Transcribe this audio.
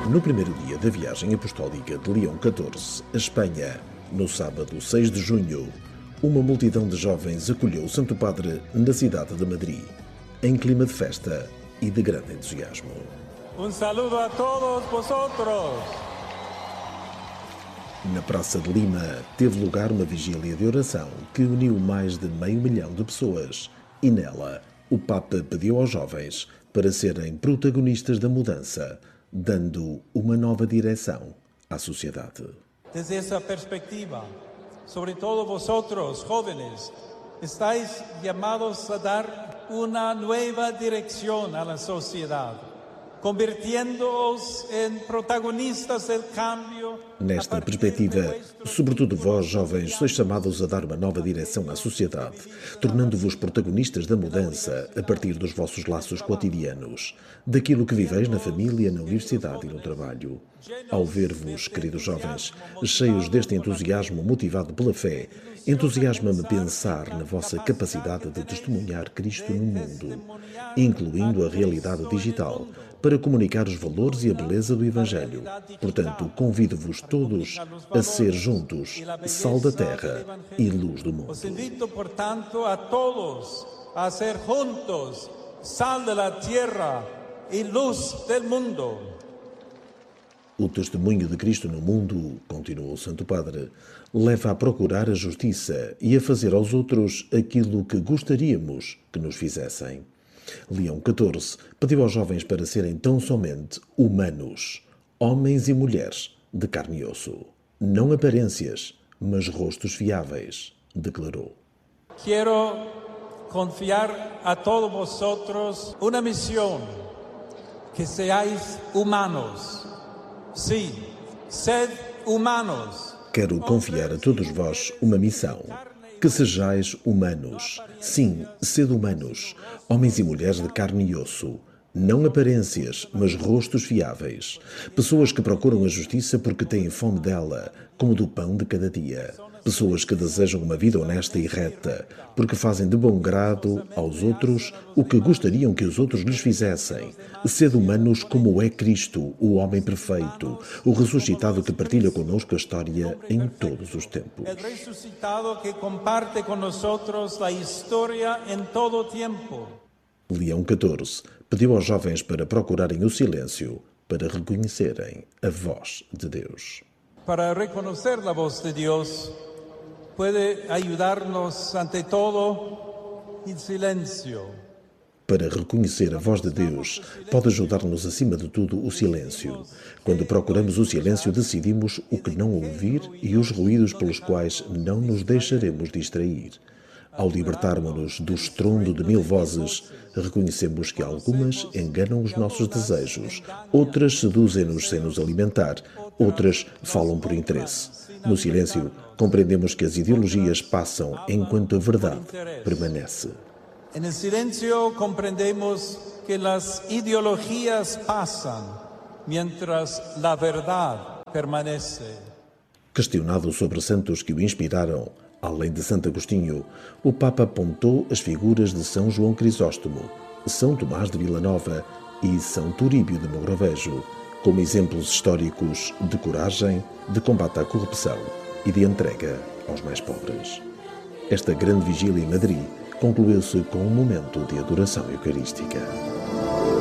No primeiro dia da viagem apostólica de Leão XIV a Espanha, no sábado 6 de junho, uma multidão de jovens acolheu o Santo Padre na cidade de Madrid, em clima de festa e de grande entusiasmo. Saludo a todos vosotros. Na Praça de Lima teve lugar uma vigília de oração que uniu mais de 500 mil de pessoas e nela o Papa pediu aos jovens para serem protagonistas da mudança, dando uma nova direção à sociedade. Desde esa perspectiva, sobre todo vosotros, jóvenes, estáis llamados a dar una nueva dirección a la sociedad, convirtiendo-os en protagonistas del cambio. Nesta perspectiva, sobretudo vós, jovens, sois chamados a dar uma nova direção à sociedade, tornando-vos protagonistas da mudança a partir dos vossos laços cotidianos, daquilo que viveis na família, na universidade e no trabalho. Ao ver-vos, queridos jovens, cheios deste entusiasmo motivado pela fé, entusiasma-me pensar na vossa capacidade de testemunhar Cristo no mundo, incluindo a realidade digital, para comunicar os valores e a beleza do Evangelho. Portanto, convido-vos todos a ser juntos sal da terra e luz do mundo. Os invito, portanto, a todos a ser juntos sal da terra e luz del mundo. O testemunho de Cristo no mundo, continuou o Santo Padre, leva a procurar a justiça e a fazer aos outros aquilo que gostaríamos que nos fizessem. Leão XIV pediu aos jovens para serem tão somente humanos, homens e mulheres de carne e osso. Não aparências, mas rostos fiáveis, declarou. Quero confiar a todos vosotros una misión, que seáis humanos. Sim, sed humanos. Quero confiar a todos vós uma missão. Que sejais humanos. Sim, sede humanos, homens e mulheres de carne e osso. Não aparências, mas rostos fiáveis. Pessoas que procuram a justiça porque têm fome dela, como do pão de cada dia. Pessoas que desejam uma vida honesta e reta, porque fazem de bom grado aos outros o que gostariam que os outros lhes fizessem. Sede humanos como é Cristo, o homem perfeito, o ressuscitado que partilha conosco a história em todos os tempos. El resucitado que comparte con nosotros la historia en todo tiempo. Leão XIV pediu aos jovens para procurarem o silêncio, para reconhecerem a voz de Deus. Para reconocer la voz de Dios, puede ayudarnos ante todo el silencio. Para reconhecer a voz de Deus, pode ajudar-nos acima de tudo o silêncio. Quando procuramos o silêncio, decidimos o que não ouvir e os ruídos pelos quais não nos deixaremos distrair. Ao libertarmos-nos do estrondo de 1000 vozes, reconhecemos que algumas enganam os nossos desejos, outras seduzem-nos sem nos alimentar, outras falam por interesse. No silêncio, compreendemos que as ideologias passam enquanto a verdade permanece. En el silencio comprendemos que las ideologías pasan mientras la verdad permanece. Questionado sobre santos que o inspiraram, além de Santo Agostinho, o Papa apontou as figuras de São João Crisóstomo, São Tomás de Vilanova e São Turíbio de Mogrovejo, como exemplos históricos de coragem, de combate à corrupção e de entrega aos mais pobres. Esta grande vigília em Madrid concluiu-se com um momento de adoração eucarística.